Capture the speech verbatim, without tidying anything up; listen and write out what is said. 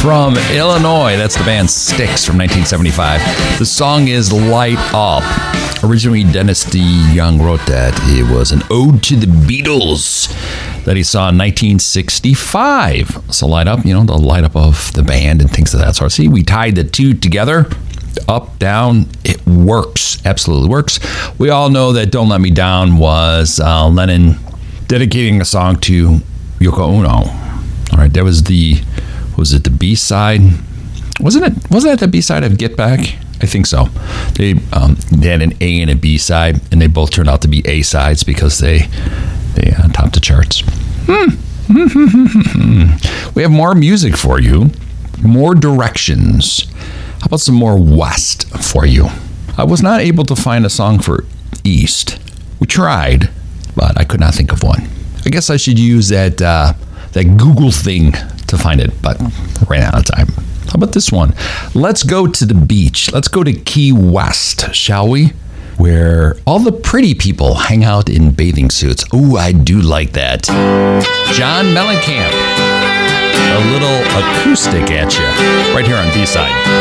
from Illinois. That's the band Styx from nineteen seventy-five. The song is Light Up. Originally, Dennis DeYoung wrote that. It was an ode to the Beatles that he saw in nineteen sixty-five. So Light Up, you know, the light up of the band and things of that sort. See, we tied the two together. Up, down, it works. Absolutely works. We all know that Don't Let Me Down was uh, Lennon dedicating a song to Yoko Ono. All right, that was the, was it the B-side? Wasn't it, wasn't that the B-side of Get Back? I think so. They, um, they had an A and a B-side, and they both turned out to be A-sides because they, they uh, topped the charts. Hmm. We have more music for you, more directions. How about some more West for you? I was not able to find a song for East. We tried, but I could not think of one. I guess I should use that uh, that Google thing to find it, but ran out of time. How about this one? Let's go to the beach. Let's go to Key West, shall we? Where all the pretty people hang out in bathing suits. Ooh, I do like that. John Mellencamp. A little acoustic at you, right here on B-Side.